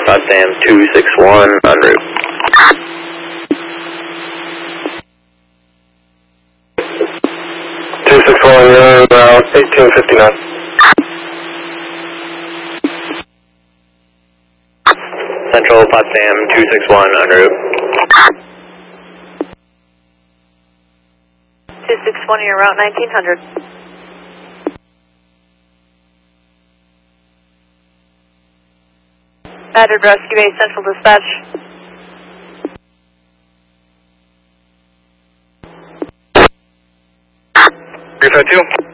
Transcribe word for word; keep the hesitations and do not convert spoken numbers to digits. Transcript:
Potsdam two six one en route. two six one, you're about eighteen fifty-nine. Central Potsdam two six one en route. two six one, you're around nineteen hundred. Battered Rescue Base, Central Dispatch. three five two.